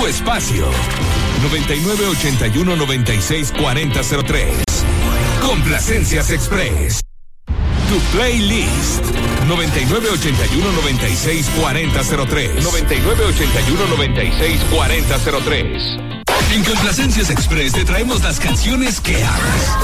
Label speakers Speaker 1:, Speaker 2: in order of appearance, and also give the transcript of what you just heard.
Speaker 1: tu espacio. 9981-964003. Complacencias Express. Tu playlist. 9981-964003. 9981-964003. En Complacencias Express te traemos las canciones que amas.